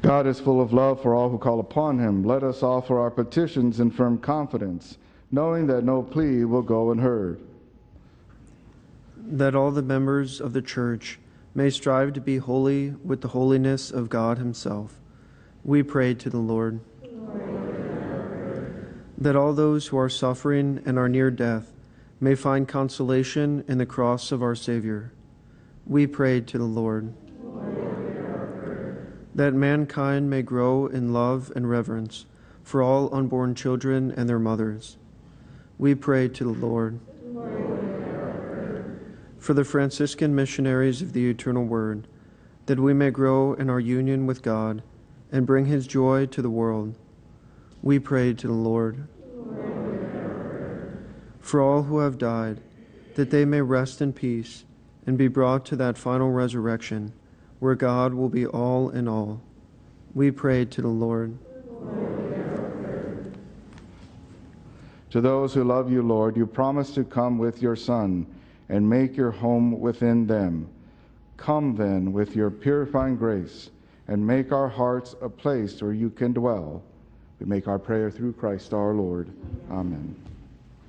God is full of love for all who call upon him. Let us offer our petitions in firm confidence, knowing that no plea will go unheard. That all the members of the Church may strive to be holy with the holiness of God himself. We pray to the Lord. That all those who are suffering and are near death may find consolation in the cross of our Savior. We pray to the Lord. That mankind may grow in love and reverence for all unborn children and their mothers. We pray to the Lord. For the Franciscan missionaries of the Eternal Word, that we may grow in our union with God and bring his joy to the world. We pray to the Lord. For all who have died, that they may rest in peace and be brought to that final resurrection, where God will be all in all. We pray to the Lord. To those who love you, Lord, you promise to come with your Son and make your home within them. Come then with your purifying grace and make our hearts a place where you can dwell. We make our prayer through Christ our Lord. Amen.